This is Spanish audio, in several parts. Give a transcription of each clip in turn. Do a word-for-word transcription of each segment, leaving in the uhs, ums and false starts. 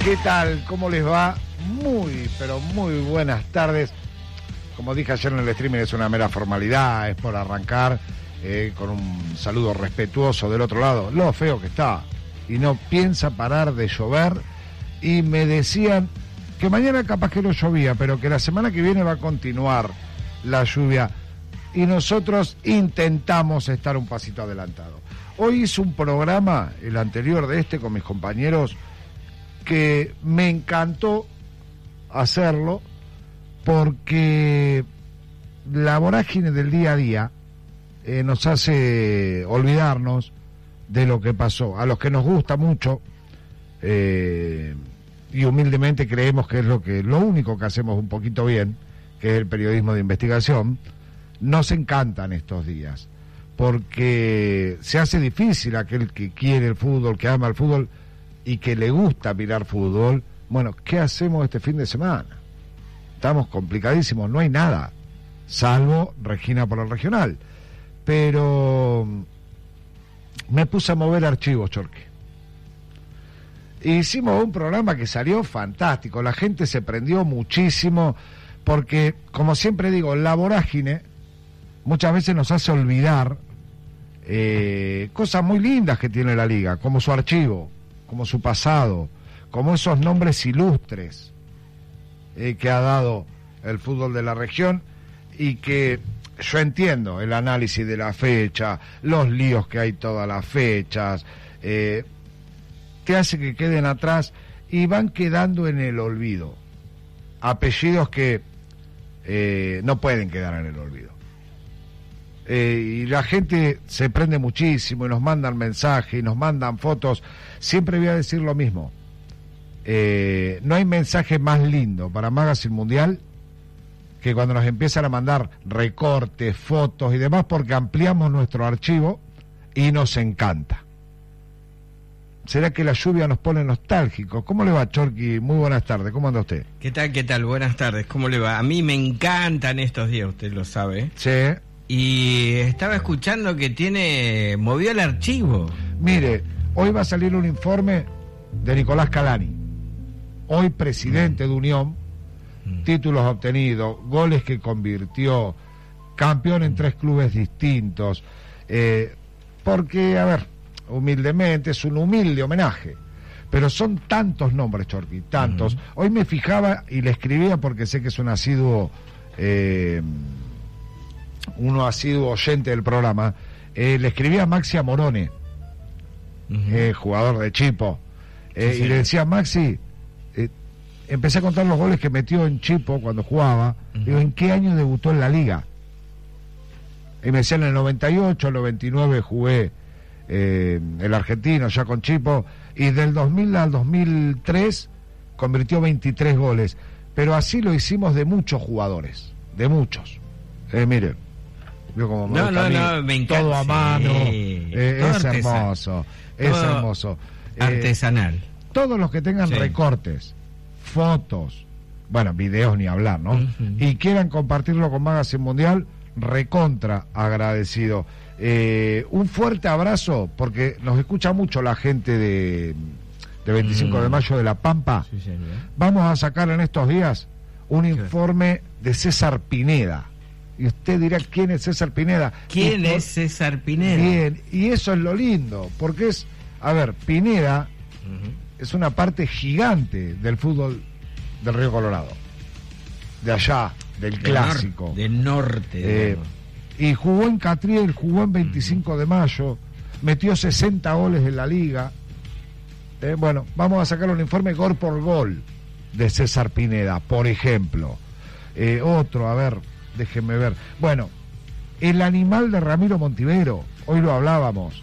¿Qué tal? ¿Cómo les va? Muy, pero muy buenas tardes. Como dije ayer en el streaming, es una mera formalidad, es por arrancar eh, con un saludo respetuoso del otro lado. Lo feo que está, y no piensa parar de llover, y me decían que mañana capaz que no llovía, pero que la semana que viene va a continuar la lluvia, y nosotros intentamos estar un pasito adelantado. Hoy hice un programa, el anterior de este, con mis compañeros, que me encantó hacerlo porque la vorágine del día a día eh, nos hace olvidarnos de lo que pasó. A los que nos gusta mucho eh, y humildemente creemos que es lo que lo único que hacemos un poquito bien, que es el periodismo de investigación, nos encantan estos días porque se hace difícil aquel que quiere el fútbol, que ama el fútbol y que le gusta mirar fútbol. Bueno, ¿qué hacemos este fin de semana? Estamos complicadísimos, no hay nada, salvo Regina por el regional. Pero me puse a mover archivos, Chorque. Hicimos un programa que salió fantástico, la gente se prendió muchísimo, porque, como siempre digo, la vorágine muchas veces nos hace olvidar eh, cosas muy lindas que tiene la liga, como su archivo, como su pasado, como esos nombres ilustres eh, que ha dado el fútbol de la región, y que yo entiendo el análisis de la fecha, los líos que hay todas las fechas, eh, que hace que queden atrás y van quedando en el olvido. Apellidos que eh, no pueden quedar en el olvido. Eh, y la gente se prende muchísimo y nos mandan mensajes y nos mandan fotos. Siempre voy a decir lo mismo, eh, no hay mensaje más lindo para Magazine Mundial que cuando nos empiezan a mandar recortes, fotos y demás, porque ampliamos nuestro archivo y nos encanta. ¿Será que la lluvia nos pone nostálgicos? ¿Cómo le va, Chorqui? Muy buenas tardes, ¿cómo anda usted? ¿Qué tal, qué tal? Buenas tardes, ¿cómo le va? A mí me encantan estos días, usted lo sabe. Sí. Y estaba escuchando que tiene, movió el archivo. Mire, hoy va a salir un informe de Nicolás Calani, hoy presidente mm. de Unión, mm. títulos obtenidos, goles que convirtió, campeón en tres clubes distintos, eh, porque, a ver, humildemente, es un humilde homenaje, pero son tantos nombres, Chorqui, tantos. Mm. Hoy me fijaba y le escribía porque sé que es un asiduo... Eh, uno asiduo oyente del programa, eh, le escribía a Maxi Amorone, uh-huh. eh, jugador de Chipo, eh, sí, sí. y le decía, Maxi, eh, empecé a contar los goles que metió en Chipo cuando jugaba, uh-huh. digo, ¿en qué año debutó en la liga? Y me decían, en el noventa y ocho, el noventa y nueve jugué eh, el argentino ya con Chipo, y del dos mil al dos mil tres convirtió veintitrés goles, pero así lo hicimos de muchos jugadores, de muchos. Eh, miren, yo como no, no, no, me encanta. Todo a mano, sí. eh, todo es artesan. hermoso, es todo hermoso. Artesanal. Eh, todos los que tengan sí. recortes, fotos, bueno, videos ni hablar, ¿no? Uh-huh. Y quieran compartirlo con Magazine Mundial, recontra agradecido. Eh, un fuerte abrazo, porque nos escucha mucho la gente de, de veinticinco mm. de mayo de La Pampa. Sí, vamos a sacar en estos días un informe de César Pineda. Y usted dirá, ¿quién es César Pineda? ¿Quién por... es César Pineda? Bien, y eso es lo lindo, porque es, a ver, Pineda uh-huh. es una parte gigante del fútbol del Río Colorado, de allá, del, del clásico. Nor- del norte. Eh, y jugó en Catriel, jugó en veinticinco uh-huh. de mayo, metió sesenta goles en la liga. Eh, bueno, vamos a sacar un informe gol por gol de César Pineda, por ejemplo. Eh, otro, a ver... Déjenme ver. Bueno, el animal de Ramiro Montivero, hoy lo hablábamos.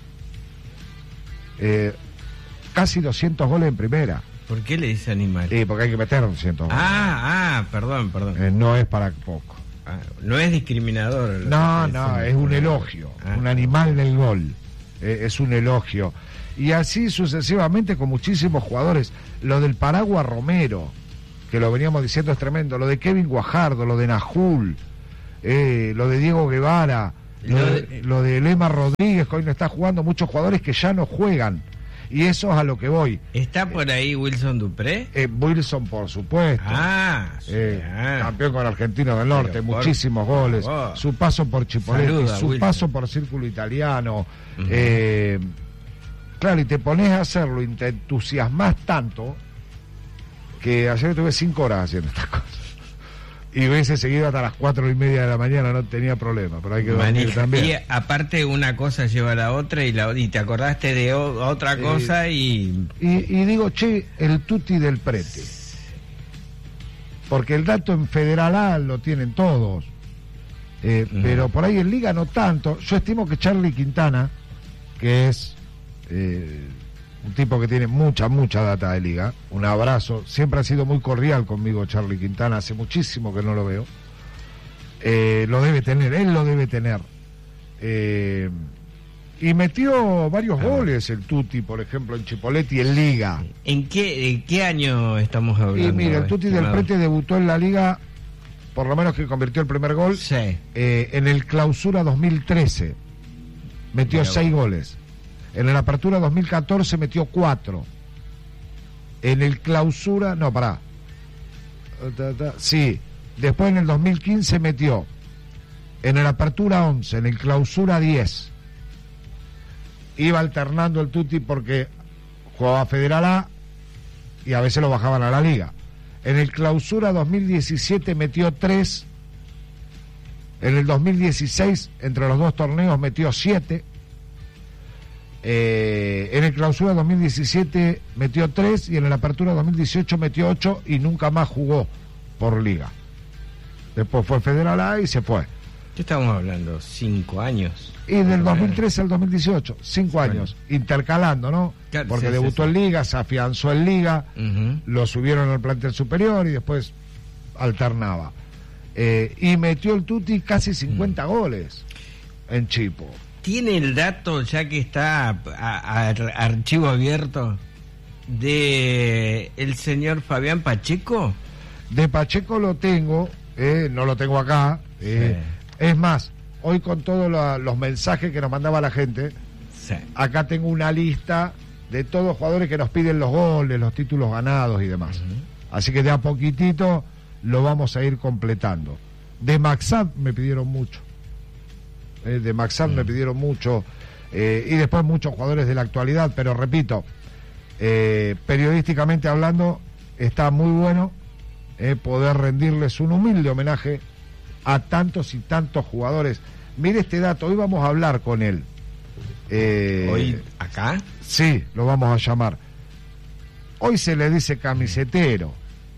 Eh, casi doscientos goles en primera. ¿Por qué le dice animal? Eh, porque hay que meter doscientos goles. Ah, ah, perdón, perdón. Eh, no es para poco. Ah, no es discriminador. No, no, es un elogio. Ah, un animal del gol. Eh, es un elogio. Y así sucesivamente con muchísimos jugadores. Lo del Paragua Romero, que lo veníamos diciendo, es tremendo. Lo de Kevin Guajardo, lo de Najul. Eh, lo de Diego Guevara, lo de, lo de Lema Rodríguez, que hoy no está jugando, muchos jugadores que ya no juegan Y eso es a lo que voy. ¿Está por ahí Wilson Dupré? Eh, Wilson, por supuesto. Ah, sí, Eh, ah. campeón con Argentinos del Norte, Pero por muchísimos goles. favor. Su paso por Chipoleti, Saluda, su Wilson. paso por Círculo Italiano. Uh-huh. eh, claro, y te pones a hacerlo y te entusiasmas tanto que ayer tuve cinco horas haciendo estas cosas. Y hubiese seguido hasta las cuatro y media de la mañana, no tenía problema, pero hay que dormir Manija. también. Y aparte una cosa lleva a la otra y, la, y te acordaste de o, otra cosa Eh, y... Y, y digo, che, el tuti del prete. Porque el dato en Federal A lo tienen todos. Eh, Uh-huh. Pero por ahí en Liga no tanto. Yo estimo que Charlie Quintana, que es eh, un tipo que tiene mucha, mucha data de Liga, un abrazo, siempre ha sido muy cordial conmigo Charlie Quintana, hace muchísimo que no lo veo. Eh, lo debe tener, él lo debe tener. Eh, y metió varios Ah. goles el Tuti, por ejemplo, en Chipoleti en Liga. ¿En qué, en qué año estamos hablando? Y mira, el Tuti del estimado? Prete debutó en la Liga, por lo menos que convirtió el primer gol, Sí. eh, en el Clausura dos mil trece. Metió Mira, seis vos. goles. En el Apertura dos mil catorce metió cuatro. En el Clausura, no, pará. Ta, ta, Sí, después en el dos mil quince metió. En el Apertura once, en el Clausura diez. Iba alternando el Tuti porque jugaba Federal A y a veces lo bajaban a la Liga. En el Clausura dos mil diecisiete metió tres. En el dos mil dieciséis, entre los dos torneos, metió siete. Eh, en el Clausura dos mil diecisiete metió tres y en el Apertura dos mil dieciocho metió ocho y nunca más jugó por Liga. Después fue Federal A y se fue. ¿Qué estamos hablando? ¿Cinco años? Y del dos mil trece al dos mil dieciocho, cinco años, intercalando, ¿no? Claro, Porque sí, debutó sí, sí. en Liga, se afianzó en Liga, Uh-huh. lo subieron al plantel superior y después alternaba. Eh, y metió el Tuti casi cincuenta goles en Chipo. ¿Tiene el dato, ya que está a, a- a- archivo abierto, de el señor Fabián Pacheco? De Pacheco lo tengo, eh, no lo tengo acá. eh, Es más, hoy con todos la- los mensajes que nos mandaba la gente, Sí. acá tengo una lista de todos los jugadores que nos piden los goles, los títulos ganados y demás. Uh-huh. Así que de a poquitito lo vamos a ir completando. De Maxad me pidieron mucho. Eh, de Maxad Mm. me pidieron mucho. eh, y después muchos jugadores de la actualidad, pero repito, eh, periodísticamente hablando, está muy bueno eh, poder rendirles un humilde homenaje a tantos y tantos jugadores. Mire este dato, hoy vamos a hablar con él. Eh, ¿Hoy acá? Sí, lo vamos a llamar. Hoy se le dice camisetero,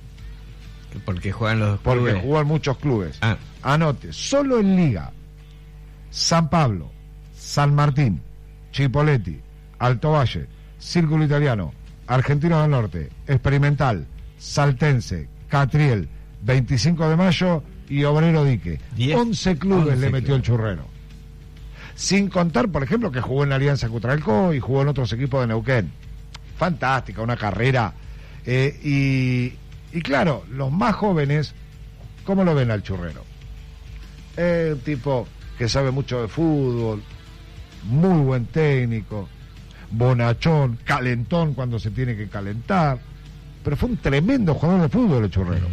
Porque juegan los porque clubes. jugó en muchos clubes. Ah, Anote, solo en Liga, San Pablo, San Martín, Chipoleti, Alto Valle, Círculo Italiano, Argentinos del Norte, Experimental, Saltense, Catriel, veinticinco de mayo y Obrero Dique. Diez, once clubes once le metió el clubes. churrero. Sin contar, por ejemplo, que jugó en la Alianza Cutralcó y jugó en otros equipos de Neuquén. Fantástica, una carrera. Eh, y, y claro, los más jóvenes, ¿cómo lo ven al churrero? Eh, un tipo que sabe mucho de fútbol, muy buen técnico, bonachón, calentón cuando se tiene que calentar, pero fue un tremendo jugador de fútbol el churrero.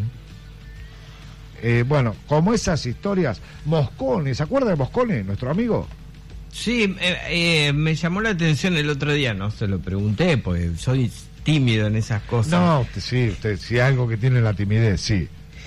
Eh, bueno, como esas historias, Moscone, ¿se acuerda de Moscone, nuestro amigo? sí, eh, eh, me llamó la atención el otro día, no se lo pregunté, porque soy tímido en esas cosas. No, usted, sí, usted, si hay algo que tiene la timidez, sí.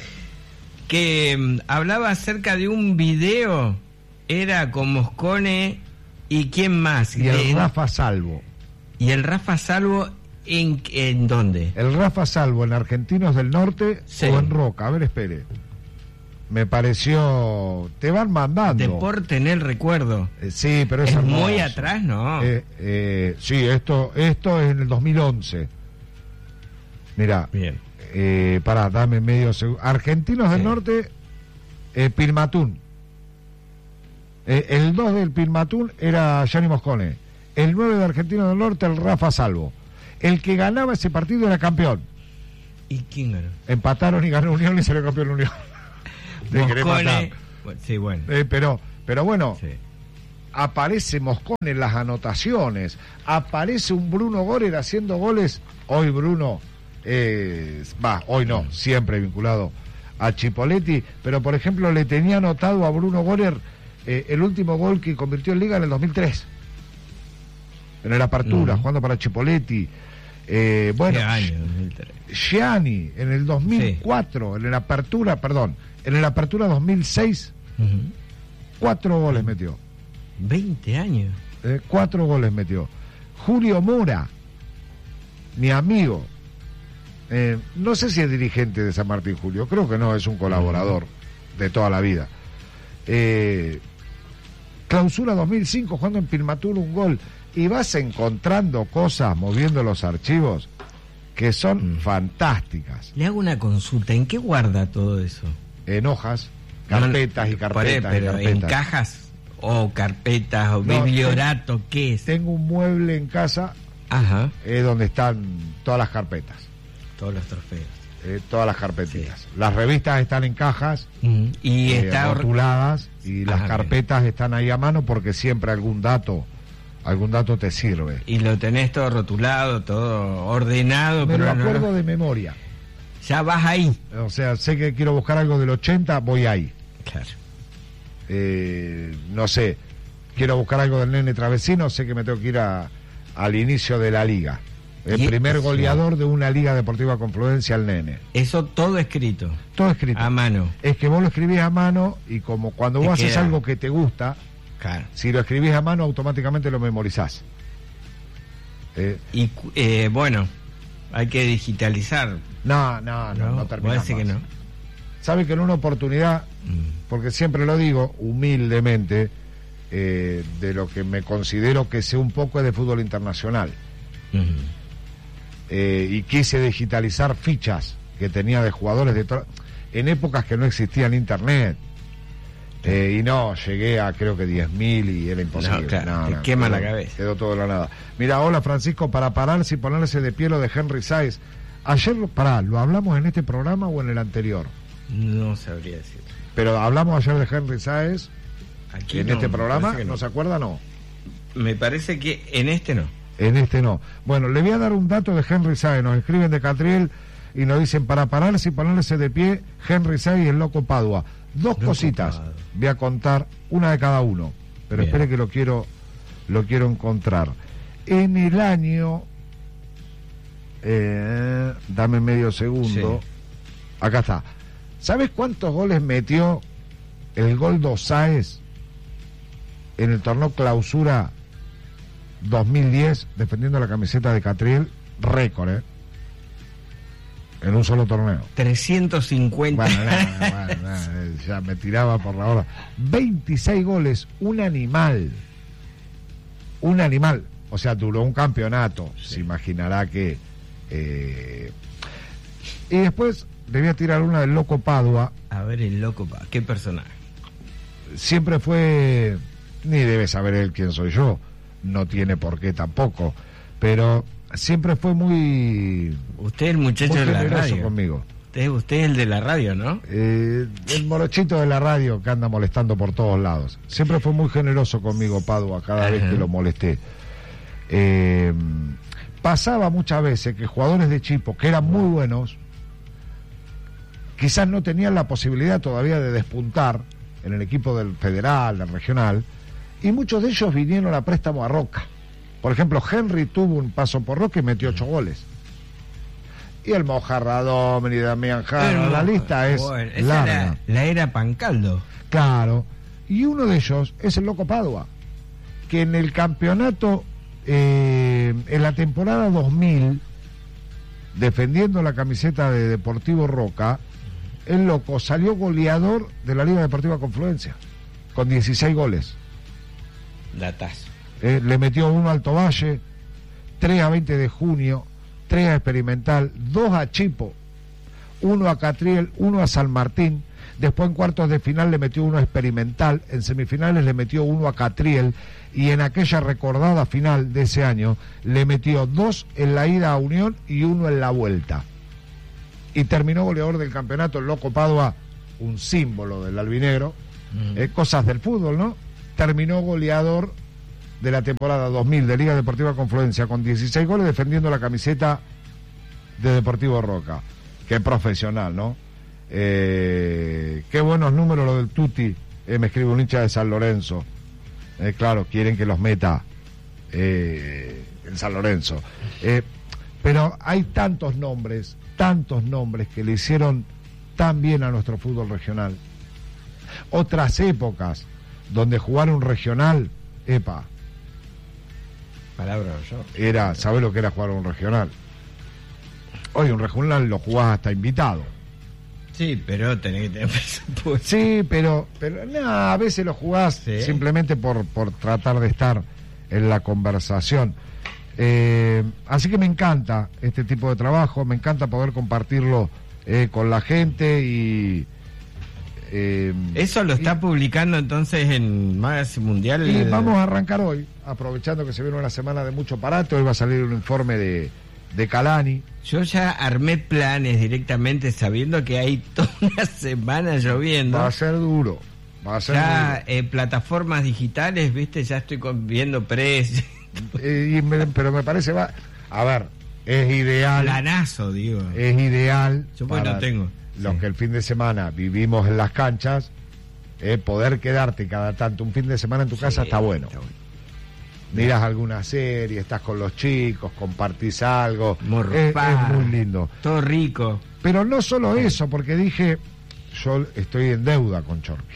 Que mm, hablaba acerca de un video, era con Moscone y quién más. Y el De- Rafa Salvo. y el Rafa Salvo, ¿en, en dónde? El Rafa Salvo en Argentinos del Norte Sí. o en Roca. A ver, espere. Me pareció... Te van mandando. Deporte en el recuerdo. Eh, sí, pero es, Es hermoso. muy atrás, ¿no? Eh, eh, sí, esto, esto es en el dos mil once. Mira, Bien. eh, pará, dame medio segundo. Argentinos del Sí. Norte, eh, Pilmatún. Eh, el dos del Pilmatún era Gianni Moscone. El nueve de Argentinos del Norte, el Rafa Salvo. El que ganaba ese partido era campeón. ¿Y quién ganó? Empataron y ganó Unión y salió campeón Unión. Te querés matar. Moscone. Bueno, sí, bueno. Eh, pero, pero bueno, Sí. aparece Moscón en las anotaciones, aparece un Bruno Görer haciendo goles. Hoy Bruno, eh, va, hoy no, siempre vinculado a Chipoletti, pero por ejemplo le tenía anotado a Bruno Görer eh, el último gol que convirtió en Liga en el dos mil tres, en el Apertura, uh-huh. jugando para Chipoletti. Eh, bueno, Gianni en el dos mil cuatro, sí. en el Apertura, perdón, en el Apertura dos mil seis, uh-huh. cuatro goles metió. veinte años. Eh, cuatro goles metió. Julio Mora, mi amigo, eh, no sé si es dirigente de San Martín Julio, creo que no, es un colaborador uh-huh. de toda la vida. Eh, clausura dos mil cinco, jugando en Pilmatur un gol. Y vas encontrando cosas, moviendo los archivos, que son mm. fantásticas. Le hago una consulta, ¿en qué guarda todo eso? En hojas, carpetas no, y carpetas. Pero y carpetas. ¿En cajas o carpetas o no, bibliorato? Ten, ¿qué es? Tengo un mueble en casa, Ajá. Eh, donde están todas las carpetas. Todos los trofeos. Eh, todas las carpetitas. Sí. Las revistas están en cajas, mm. y eh, está rotuladas, y Ajá, las carpetas bien. están ahí a mano porque siempre algún dato... algún dato te sirve. Y lo tenés todo rotulado, todo ordenado. Me pero lo acuerdo no... de memoria. Ya vas ahí. O sea, sé que quiero buscar algo del ochenta, voy ahí. Claro. Eh, no sé, quiero buscar algo del Nene Travesino, sé que me tengo que ir a, al inicio de la liga. El primer eso? goleador de una Liga Deportiva Confluencia, el Nene. Eso todo escrito. Todo escrito. A mano. Es que vos lo escribís a mano y como cuando vos haces algo que te gusta... Claro. Si lo escribís a mano, automáticamente lo memorizás. Eh, y eh, bueno, hay que digitalizar. No, no, no, no, no terminamos. Que no. Sabe que en una oportunidad, mm. porque siempre lo digo humildemente, eh, de lo que me considero que sé un poco es de fútbol internacional. Mm. Eh, y quise digitalizar fichas que tenía de jugadores de to- en épocas que no existía en internet. Eh, y no, llegué a creo que diez mil y era imposible. No, claro, no, te no, quema quedó, la cabeza. Quedó todo de la nada. Mira, hola Francisco, para pararse y ponerse de pie lo de Henry Sáez. Ayer, pará, ¿lo hablamos en este programa o en el anterior? No sabría decir. Pero hablamos ayer de Henry Sáez. Aquí en no, este programa, no. ¿no se acuerda? No. Me parece que en este no. En este no. Bueno, le voy a dar un dato de Henry Sáez. Nos escriben de Catriel y nos dicen, para pararse y ponerse de pie, Henry Sáez y el Loco Padua. Dos Loco cositas. Padua. Voy a contar una de cada uno, pero Bien. espere que lo quiero lo quiero encontrar. En el año, eh, dame medio segundo, sí. Acá está. ¿Sabes cuántos goles metió el Goldo Sáez en el torneo Clausura dos mil diez defendiendo la camiseta de Catriel? Récord, ¿eh? En un solo torneo. trescientos cincuenta. Bueno, no, bueno, no, ya me tiraba por la hora. veintiséis goles, un animal. Un animal. O sea, duró un campeonato. Sí. Se imaginará que... Eh... Y después le voy a tirar una del Loco Padua. A ver, el Loco Padua. ¿Qué personaje? Siempre fue... Ni debe saber él quién soy yo. No tiene por qué tampoco. Pero... siempre fue muy... Usted es el muchacho de la radio. Conmigo. Usted, usted es el de la radio, ¿no? Eh, el morochito de la radio que anda molestando por todos lados. Siempre fue muy generoso conmigo, Padua, cada Ajá. vez que lo molesté. Eh, pasaba muchas veces que jugadores de Chipo, que eran muy buenos, quizás no tenían la posibilidad todavía de despuntar en el equipo del federal, del regional, y muchos de ellos vinieron a préstamo a Roca. Por ejemplo, Henry tuvo un paso por Roca y metió ocho goles. Y el Mojarra Domini, Damián Jara, la lista es bueno, larga. Era, la era Pancaldo. Claro. Y uno de ellos es el Loco Padua, que en el campeonato, eh, en la temporada dos mil, defendiendo la camiseta de Deportivo Roca, el Loco salió goleador de la Liga Deportiva Confluencia, con dieciséis goles. Datazo. Eh, le metió uno a Alto Valle, tres a veinte de junio, tres a Experimental, dos a Chipo, uno a Catriel, uno a San Martín. Después en cuartos de final le metió uno a Experimental, en semifinales le metió uno a Catriel y en aquella recordada final de ese año le metió dos en la ida a Unión y uno en la vuelta. Y terminó goleador del campeonato el Loco Padua, un símbolo del albinegro. Mm. Eh, cosas del fútbol, ¿no? terminó goleador de la temporada dos mil de Liga Deportiva Confluencia con dieciséis goles defendiendo la camiseta de Deportivo Roca. Qué profesional, ¿no? Eh, qué buenos números lo del Tuti. Eh, me escribe un hincha de San Lorenzo. Eh, claro, quieren que los meta eh, en San Lorenzo. Eh, pero hay tantos nombres, tantos nombres que le hicieron tan bien a nuestro fútbol regional. Otras épocas donde jugar un regional, epa, palabra yo. Era, ¿sabés lo que era jugar un regional? Hoy un regional lo jugás hasta invitado. Sí, pero tenés que tener presupuesto. Sí, pero, pero no, a veces lo jugás sí. simplemente por, por tratar de estar en la conversación. Eh, así que me encanta este tipo de trabajo, me encanta poder compartirlo eh, con la gente y... Eh, Eso lo está y, publicando entonces en Magazine Mundial. Y vamos a arrancar hoy, aprovechando que se viene una semana de mucho parate. Hoy va a salir un informe de, de Calani. Yo ya armé planes directamente sabiendo que hay toda una semana lloviendo. Va a ser duro, va a ser ya eh, plataformas digitales, viste, ya estoy con, viendo precios. Eh, y me, pero me parece, va, a ver, es ideal. Planazo, digo. Es ideal. Yo pues no tengo. Los sí. que el fin de semana vivimos en las canchas, eh, poder quedarte cada tanto un fin de semana en tu casa sí, está bueno. Está bueno. Miras alguna serie, estás con los chicos, compartís algo, es, es muy lindo. Todo rico. Pero no solo eso, porque dije, yo estoy en deuda con Chorqui.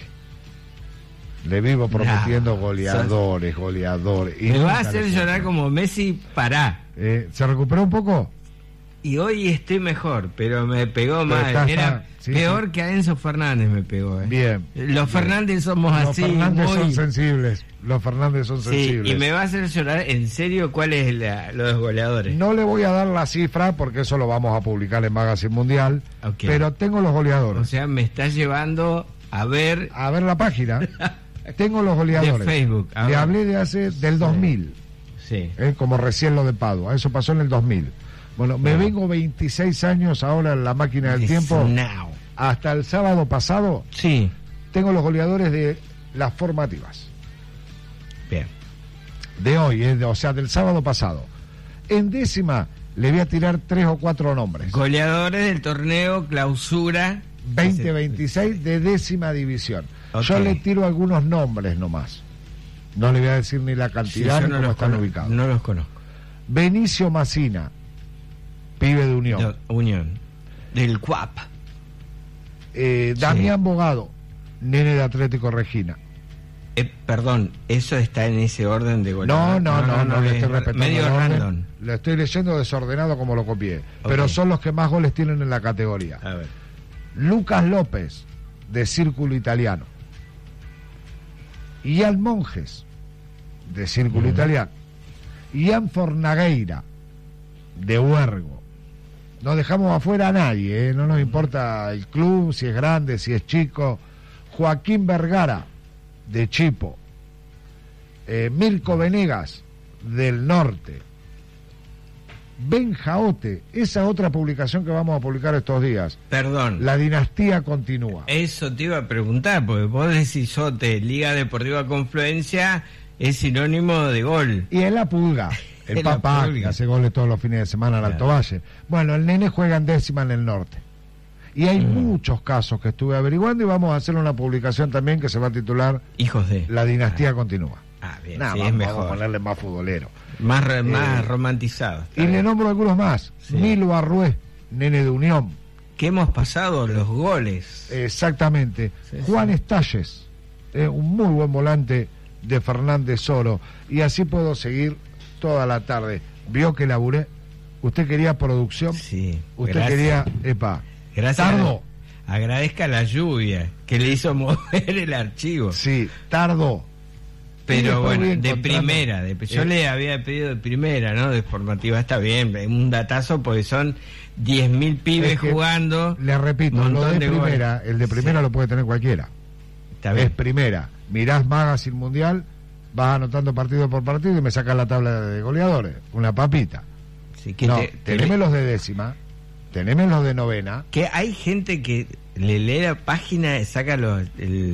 Le vivo prometiendo no, goleadores, sos... goleadores. Y me va a hacer llorar como Messi, pará. Eh, ¿Se recuperó un poco? Y hoy estoy mejor, pero me pegó mal. Era sí, peor sí. que a Enzo Fernández me pegó. Eh. Bien. Los bien. Fernández somos los así. Los Fernández muy... son sensibles. Los Fernández son sí, sensibles. Y me va a hacer llorar, en serio, ¿cuál es la, los goleadores? No le voy a dar la cifra porque eso lo vamos a publicar en Magazine Mundial. Okay. Pero tengo los goleadores. O sea, me está llevando a ver... A ver la página. Tengo los goleadores. De Facebook. Le hablé de hace, del dos mil. Sí. Eh, como recién lo de Padua. Eso pasó en el dos mil. Bueno, me no. vengo veintiséis años ahora en la máquina del It's tiempo. Now. Hasta el sábado pasado. Sí. Tengo los goleadores de las formativas. Bien. De hoy, eh, de, o sea, del sábado pasado. En décima le voy a tirar tres o cuatro nombres. Goleadores del torneo Clausura veinte veintiséis de décima división. Okay. Yo le tiro algunos nombres nomás. No le voy a decir ni la cantidad sí, ni no cómo están ubicados. No los conozco. Benicio Macina, pibe de Unión. De Unión. Del C U A P. Eh, sí. Damián Bogado, nene de Atlético Regina. Eh, perdón, ¿eso está en ese orden de goleador? No, no, no, no, no, no le estoy respetando. Medio random. Lo estoy leyendo desordenado como lo copié. Okay. Pero son los que más goles tienen en la categoría. A ver. Lucas López, de Círculo Italiano. Ian Monjes, de Círculo uh-huh. Italiano. Ian Fornagueira, de Huergo. No dejamos afuera a nadie, ¿eh? No nos importa el club, si es grande, si es chico. Joaquín Vergara, de Chipo. eh, Mirko Venegas, del Norte. Benjaote, esa otra publicación que vamos a publicar estos días. Perdón. La dinastía continúa. Eso te iba a preguntar, porque vos decís Sote, Liga Deportiva Confluencia, es sinónimo de gol. Y es la pulga, el papá que hace goles todos los fines de semana al claro. Alto Valle. Bueno, el nene juega en décima en el norte. Y hay mm. muchos casos que estuve averiguando y vamos a hacer una publicación también que se va a titular Hijos de... La dinastía ah. continúa. Ah, bien, Nah, sí, vamos, es mejor. Vamos a ponerle más futbolero. Más, re, más eh, romantizado. Y bien. Le nombro algunos más. Sí. Milo Arrué, nene de Unión. Que hemos pasado los goles. Exactamente. Sí, Juan sí. Estalles, eh, un muy buen volante de Fernández Oro. Y así puedo seguir toda la tarde. ¿Vio que laburé? ¿Usted quería producción? Sí. ¿Usted gracias. quería... Epa. Gracias. Tardó. Agradezca la lluvia que le hizo mover el archivo. Sí, tardó. Pero bueno, de primera, de, yo eh. le había pedido de primera, ¿no? De formativa está bien, un datazo porque son diez mil pibes es jugando. Le repito, lo de, de primera, goles. El de primera sí. Lo puede tener cualquiera. Está bien. Es primera. Mirás Magazine Mundial, vas anotando partido por partido y me sacas la tabla de goleadores, una papita. Sí, que no, te, teneme te... los de décima, teneme los de novena. Que hay gente que le lee la página, saca los, el...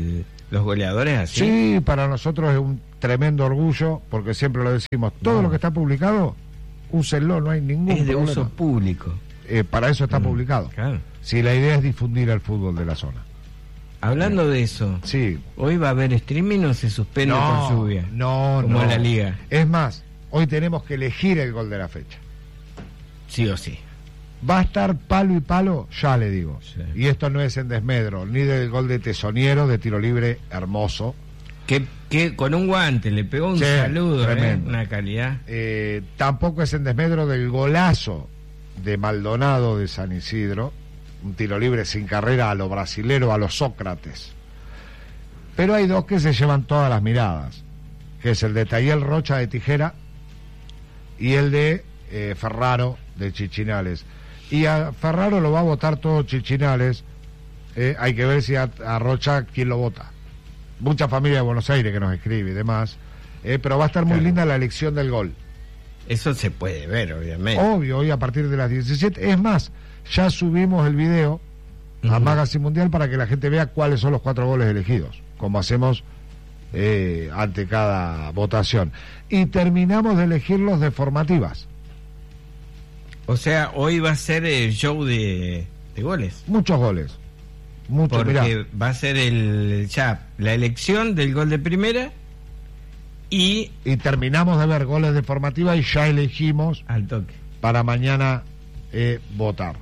los goleadores así. Sí, para nosotros es un tremendo orgullo, porque siempre lo decimos, todo no. lo que está publicado, úsenlo, no hay ningún es problema. Es de uso público. Eh, para eso está mm, publicado. Claro. Si la idea es difundir el fútbol de la zona. Hablando de eso, sí. ¿hoy va a haber streaming o se suspende no, por lluvia? No, como no. en la liga. Es más, hoy tenemos que elegir el gol de la fecha. Sí o sí. Va a estar palo y palo, ya le digo. Sí. Y esto no es en desmedro, ni del gol de Tesoniero, de tiro libre hermoso. Que, que con un guante le pegó un sí, saludo, ¿eh? Una calidad. Eh, tampoco es en desmedro del golazo de Maldonado de San Isidro, un tiro libre sin carrera a lo brasilero, a los Sócrates. Pero hay dos que se llevan todas las miradas, que es el de Tayel Rocha de Tijera y el de eh, Ferraro de Chichinales. Y a Ferraro lo va a votar todo Chichinales, eh, hay que ver si a, a Rocha quién lo vota. Mucha familia de Buenos Aires que nos escribe y demás, eh, pero va a estar muy claro. linda la elección del gol. Eso se puede ver, obviamente. Obvio, hoy a partir de las diecisiete. Es más, ya subimos el video uh-huh. a Magazine Mundial para que la gente vea cuáles son los cuatro goles elegidos, como hacemos eh, ante cada votación. Y terminamos de elegirlos de formativas. O sea, hoy va a ser el show de, de goles. Muchos goles. Muchos, Porque mirá. va a ser el ya la elección del gol de primera y... Y terminamos de ver goles de formativa y ya elegimos al toque para mañana eh, votar.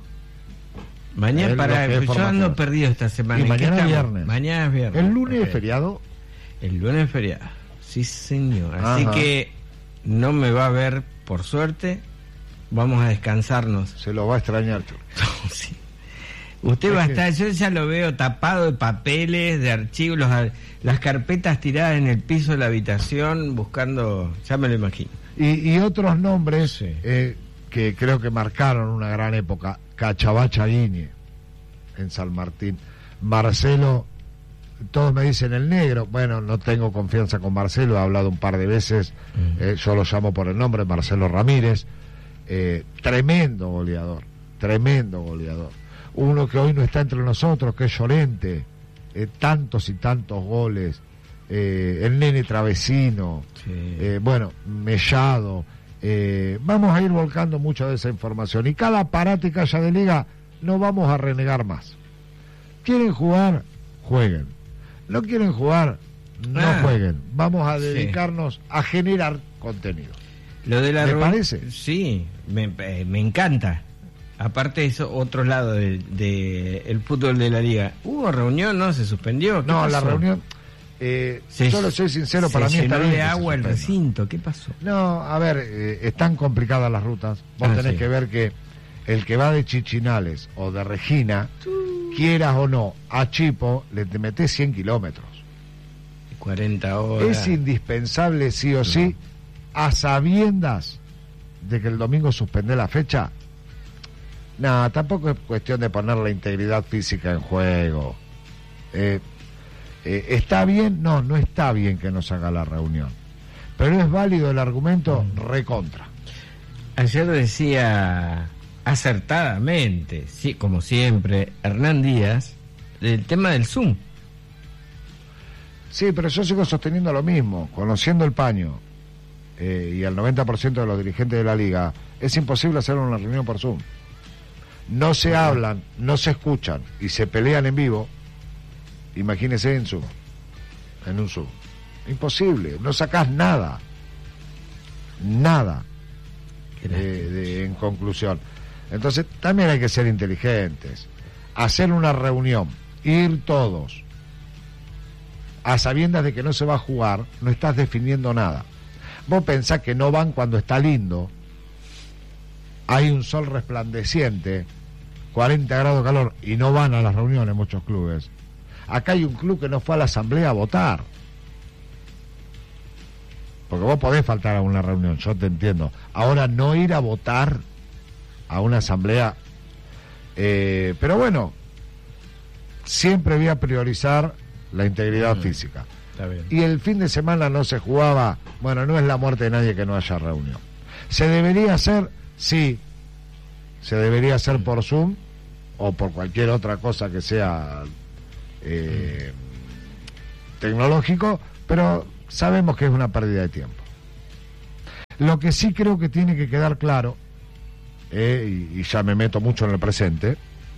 Mañana, para... Yo ando perdido esta semana. Y mañana es viernes. Mañana es viernes. ¿El lunes okay. es feriado? El lunes es feriado. Sí, señor. Así Ajá. que no me va a ver, por suerte. Vamos a descansarnos. Se lo va a extrañar, Chur. Sí. Usted es va a estar, yo ya lo veo tapado de papeles, de archivos, los, las carpetas tiradas en el piso de la habitación, buscando, ya me lo imagino. Y, y otros nombres sí. eh, que creo que marcaron una gran época. Cachabacha Guiñe, en San Martín. Marcelo, todos me dicen el negro. Bueno, no tengo confianza con Marcelo, he hablado un par de veces, uh-huh. eh, yo lo llamo por el nombre, Marcelo Ramírez. Eh, tremendo goleador, tremendo goleador. Uno que hoy no está entre nosotros, que es Llorente, eh, tantos y tantos goles, eh, el nene Travesino, sí. eh, bueno, Mellado, eh, vamos a ir volcando mucho de esa información, y cada parate que haya de liga no vamos a renegar más. ¿Quieren jugar? Jueguen. ¿No quieren jugar? No ah, jueguen. Vamos a dedicarnos sí. a generar contenido. Lo de la ¿Me reun... parece? Sí, me, eh, me encanta. Aparte es otro lado del de el fútbol de la liga. ¿Hubo reunión? ¿No? ¿Se suspendió? No, pasó? La reunión... Eh, se, yo lo soy sincero, para mí está bien. Se llenó de agua el recinto, ¿qué pasó? No, a ver, eh, están complicadas las rutas. Vos ah, tenés sí. que ver que el que va de Chichinales o de Regina, uh. quieras o no, a Chipo, le te metés cien kilómetros. cuarenta horas. Es indispensable, sí o no. sí, a sabiendas de que el domingo suspende la fecha. No, tampoco es cuestión de poner la integridad física en juego. Eh, eh, ¿Está bien? No, no está bien que no se haga la reunión. Pero es válido el argumento mm. recontra. Ayer decía acertadamente, sí, como siempre, Hernán Díaz, el tema del Zoom. Sí, pero yo sigo sosteniendo lo mismo. Conociendo el paño eh, y el noventa por ciento de los dirigentes de la liga, es imposible hacer una reunión por Zoom. No se hablan, no se escuchan y se pelean en vivo. Imagínese en Zoom, en un Zoom. Imposible, no sacás nada. Nada. De, de, en conclusión. Entonces, también hay que ser inteligentes. Hacer una reunión, ir todos, a sabiendas de que no se va a jugar, no estás definiendo nada. Vos pensás que no van cuando está lindo, hay un sol resplandeciente, cuarenta grados de calor, y no van a las reuniones muchos clubes. Acá hay un club que no fue a la asamblea a votar. Porque vos podés faltar a una reunión, yo te entiendo. Ahora, no ir a votar a una asamblea, eh, pero bueno, siempre voy a priorizar la integridad mm, física. Está bien. Y el fin de semana no se jugaba, bueno, no es la muerte de nadie que no haya reunión. ¿Se debería hacer? Sí. Se debería hacer mm. por Zoom o por cualquier otra cosa que sea... Eh, tecnológico, pero sabemos que es una pérdida de tiempo. Lo que sí creo que tiene que quedar claro, eh, y, y ya me meto mucho en el presente,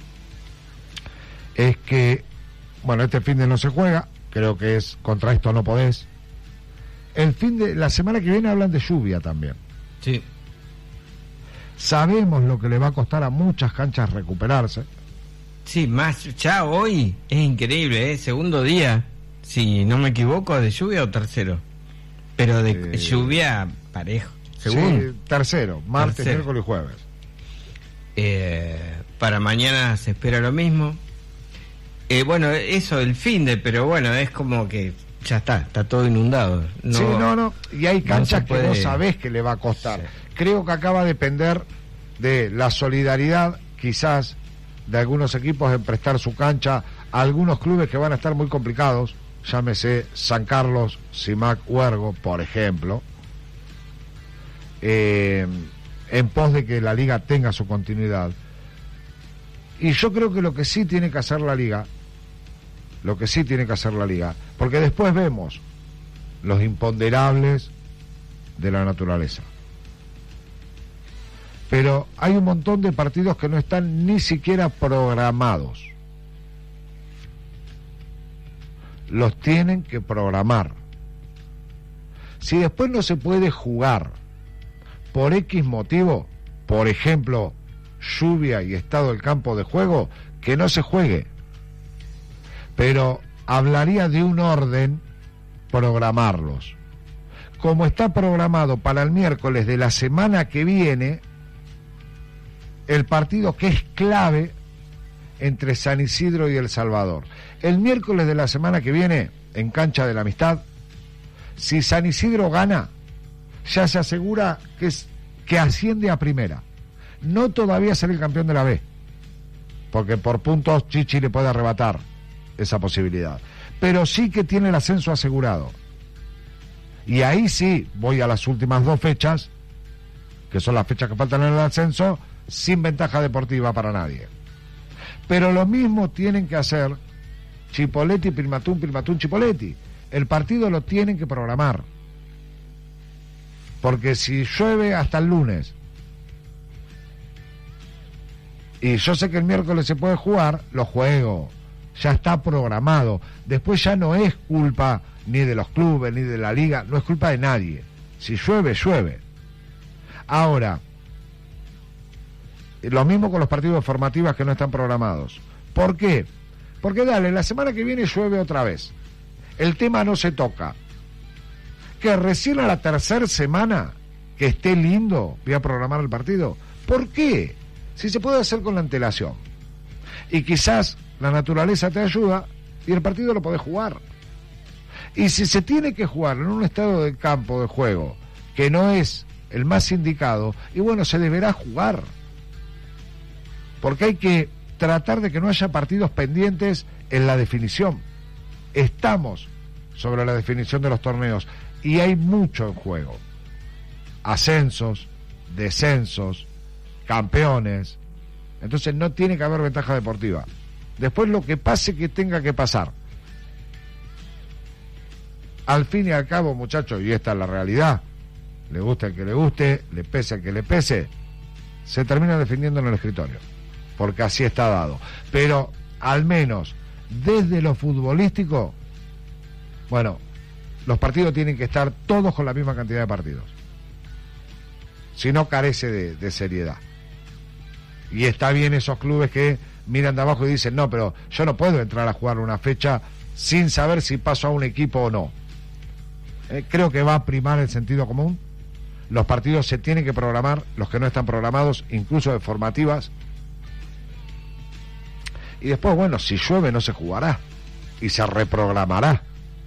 es que, bueno, este fin de no se juega, creo que es contra esto no podés. El fin de la semana que viene hablan de lluvia también. Sí. Sabemos lo que le va a costar a muchas canchas recuperarse. Sí, más ya hoy es increíble, ¿eh? Segundo día, si no me equivoco, de lluvia o tercero. Pero de eh, lluvia parejo. Segundo. Sí, tercero, martes, tercero. miércoles y jueves. Eh, para mañana se espera lo mismo. Eh, bueno, eso, el fin de, pero bueno, es como que ya está, está todo inundado. No, sí, no, no, y hay canchas no puede... que no sabés que le va a costar. Sí. Creo que acá va a depender de la solidaridad, quizás, de algunos equipos en prestar su cancha a algunos clubes que van a estar muy complicados, llámese San Carlos, Simac, Huergo, por ejemplo, eh, en pos de que la liga tenga su continuidad. Y yo creo que lo que sí tiene que hacer la liga, lo que sí tiene que hacer la liga, porque después vemos los imponderables de la naturaleza. Pero hay un montón de partidos que no están ni siquiera programados. Los tienen que programar. Si después no se puede jugar por X motivo, por ejemplo, lluvia y estado del campo de juego, que no se juegue. Pero hablaría de un orden programarlos. Como está programado para el miércoles de la semana que viene, el partido que es clave entre San Isidro y El Salvador. El miércoles de la semana que viene, en Cancha de la Amistad, si San Isidro gana, ya se asegura que, es, que asciende a primera. No todavía ser el campeón de la B, porque por puntos Chichi le puede arrebatar esa posibilidad, pero sí que tiene el ascenso asegurado. Y ahí sí voy a las últimas dos fechas, que son las fechas que faltan en el ascenso, sin ventaja deportiva para nadie. Pero lo mismo tienen que hacer Chipoleti, Pilmatún, Pilmatún, Chipoleti. El partido lo tienen que programar, porque si llueve hasta el lunes y yo sé que el miércoles se puede jugar, lo juego. Ya está programado. Después ya no es culpa ni de los clubes, ni de la liga, no es culpa de nadie. Si llueve, llueve. Ahora, lo mismo con los partidos formativos que no están programados. ¿Por qué? Porque dale, la semana que viene llueve otra vez. El tema no se toca. Que recién a la tercera semana, que esté lindo, voy a programar el partido. ¿Por qué? Si se puede hacer con la antelación. Y quizás la naturaleza te ayuda y el partido lo podés jugar. Y si se tiene que jugar en un estado de campo de juego que no es el más indicado, y bueno, se deberá jugar. Porque hay que tratar de que no haya partidos pendientes en la definición. Estamos sobre la definición de los torneos y hay mucho en juego. Ascensos, descensos, campeones. Entonces no tiene que haber ventaja deportiva. Después lo que pase que tenga que pasar. Al fin y al cabo, muchachos, y esta es la realidad, le guste al que le guste, le pese al que le pese, se termina defendiendo en el escritorio, porque así está dado. Pero al menos desde lo futbolístico, bueno, los partidos tienen que estar todos con la misma cantidad de partidos, si no carece de, de seriedad. Y está bien esos clubes que miran de abajo y dicen, no, pero yo no puedo entrar a jugar una fecha sin saber si paso a un equipo o no. Eh, creo que va a primar el sentido común. Los partidos se tienen que programar, los que no están programados, incluso de formativas. Y después, bueno, si llueve no se jugará y se reprogramará.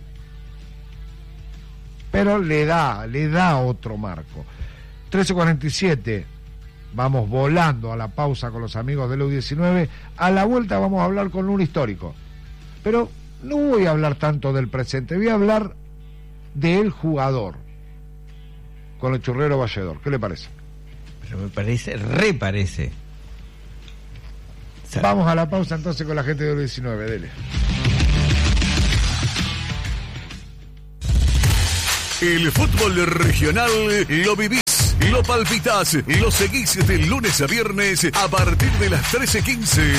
Pero le da, le da otro marco. trece cuarenta y siete, vamos volando a la pausa con los amigos del U diecinueve. A la vuelta vamos a hablar con un histórico. Pero no voy a hablar tanto del presente, voy a hablar del jugador, con el Churrero Valledor. ¿Qué le parece? Pero me parece, re parece. Vamos a la pausa entonces con la gente del U diecinueve, dele. El fútbol regional lo vivís, lo palpitás, lo seguís de lunes a viernes a partir de las trece quince.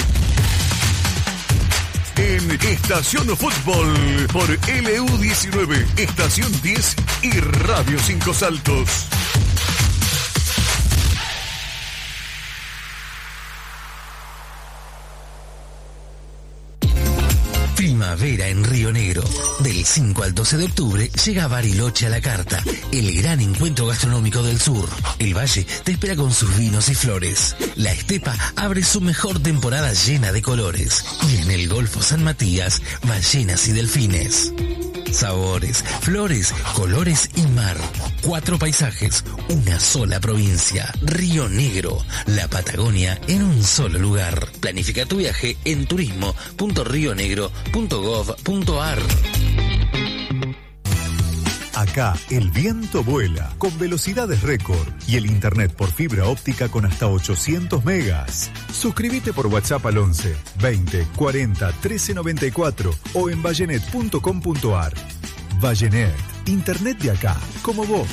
En Estación Fútbol por L U diecinueve, Estación diez y Radio Cinco Saltos. Primavera en Río Negro. Del cinco al doce de octubre llega Bariloche a la carta, el gran encuentro gastronómico del sur. El Valle te espera con sus vinos y flores. La Estepa abre su mejor temporada llena de colores. Y en el Golfo San Matías, ballenas y delfines. Sabores, flores, colores y mar. Cuatro paisajes, una sola provincia. Río Negro, la Patagonia en un solo lugar. Planifica tu viaje en turismo punto río negro punto gov punto ar. Acá el viento vuela con velocidades récord y el internet por fibra óptica con hasta ochocientos megas. Suscríbete por WhatsApp al once, veinte, cuarenta, trece noventa y cuatro o en vallenet punto com punto ar. Vallenet, internet de acá, como vos.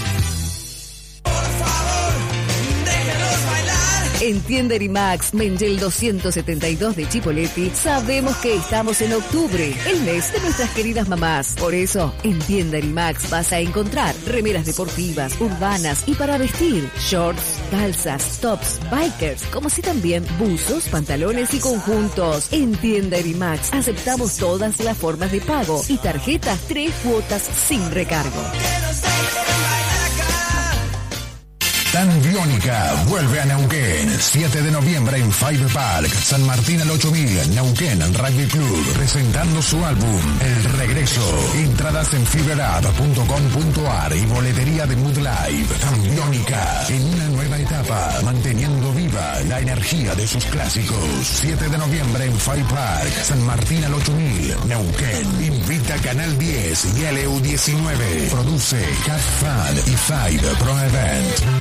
En Tienda Erimax, Mengel doscientos setenta y dos de Chipoleti, sabemos que estamos en octubre, el mes de nuestras queridas mamás. Por eso, en Tienda Erimax vas a encontrar remeras deportivas, urbanas y para vestir, shorts, calzas, tops, bikers, como si también buzos, pantalones y conjuntos. En Tienda Erimax aceptamos todas las formas de pago y tarjetas tres cuotas sin recargo. Tan Biónica vuelve a Neuquén. siete de noviembre en Five Park, San Martín al ocho mil, Neuquén Rugby Club, presentando su álbum El Regreso. Entradas en fiberab punto com punto ar y boletería de Mood Live. Tan Biónica, en una nueva etapa, manteniendo viva la energía de sus clásicos. siete de noviembre en Five Park, San Martín al ocho mil, Neuquén. Invita Canal diez y L U diecinueve. Produce Cat Fan y Five Pro Event.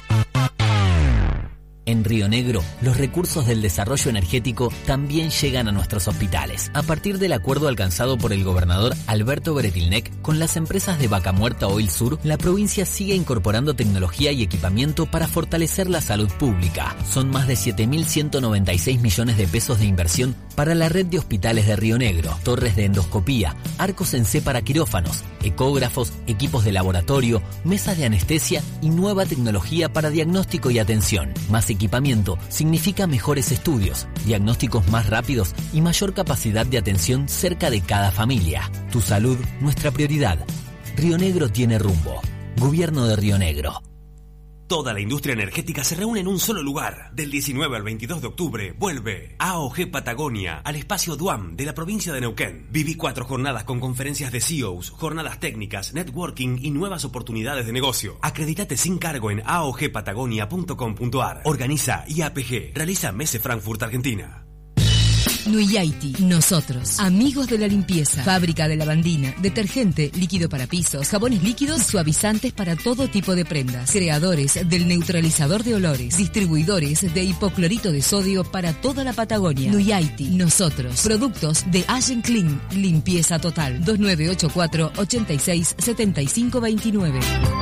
En Río Negro, los recursos del desarrollo energético también llegan a nuestros hospitales. A partir del acuerdo alcanzado por el gobernador Alberto Bretilnec con las empresas de Vaca Muerta Oil Sur, la provincia sigue incorporando tecnología y equipamiento para fortalecer la salud pública. Son más de siete mil ciento noventa y seis millones de pesos de inversión para la red de hospitales de Río Negro, torres de endoscopía, arcos en C para quirófanos, ecógrafos, equipos de laboratorio, mesas de anestesia y nueva tecnología para diagnóstico y atención. Más equipamiento significa mejores estudios, diagnósticos más rápidos y mayor capacidad de atención cerca de cada familia. Tu salud, nuestra prioridad. Río Negro tiene rumbo. Gobierno de Río Negro. Toda la industria energética se reúne en un solo lugar. Del diecinueve al veintidós de octubre vuelve A O G Patagonia al espacio Duam de la provincia de Neuquén. Viví cuatro jornadas con conferencias de C E Os, jornadas técnicas, networking y nuevas oportunidades de negocio. Acredítate sin cargo en a o g patagonia punto com punto ar. Organiza I A P G. Realiza Messe Frankfurt, Argentina. Nuyaiti, nosotros, amigos de la limpieza, fábrica de lavandina, detergente, líquido para pisos, jabones líquidos, suavizantes para todo tipo de prendas, creadores del neutralizador de olores, distribuidores de hipoclorito de sodio para toda la Patagonia. Nuyaiti, nosotros, productos de Allen Clean, limpieza total, dos nueve ocho cuatro, ochenta y seis, setenta y cinco veintinueve.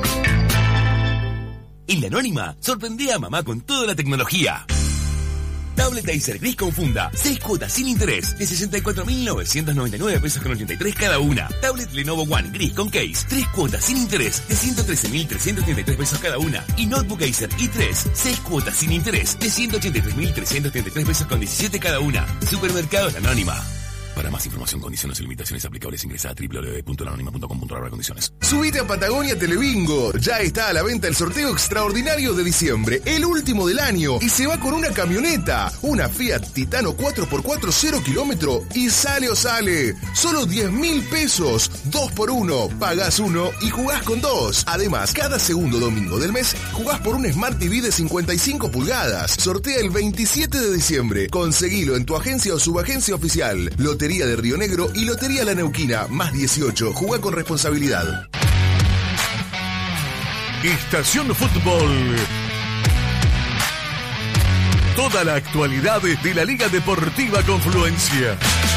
En la Anónima, sorprendí a mamá con toda la tecnología. Tablet Acer gris con funda, seis cuotas sin interés de sesenta y cuatro mil novecientos noventa y nueve pesos con ochenta y tres cada una. Tablet Lenovo One gris con case, tres cuotas sin interés de ciento trece mil trescientos treinta y tres pesos cada una. Y Notebook Acer i tres, seis cuotas sin interés de ciento ochenta y tres mil trescientos treinta y tres pesos con diecisiete cada una. Supermercados La Anónima. Para más información, condiciones y limitaciones aplicables, ingresa a doble u doble u doble u punto la anónima punto com punto ar barra condiciones. Subite a Patagonia Telebingo. Ya está a la venta el sorteo extraordinario de diciembre, el último del año, y se va con una camioneta, una Fiat Titano cuatro por cuatro cero kilómetro, y sale o sale. Solo diez mil pesos, dos por uno, pagás uno y jugás con dos. Además, cada segundo domingo del mes, jugás por un Smart T V de cincuenta y cinco pulgadas. Sortea el veintisiete de diciembre. Conseguilo en tu agencia o subagencia oficial. Lotería de Río Negro y Lotería La Neuquina, más dieciocho. Jugá con responsabilidad. Estación Fútbol. Toda la actualidad de la Liga Deportiva Confluencia.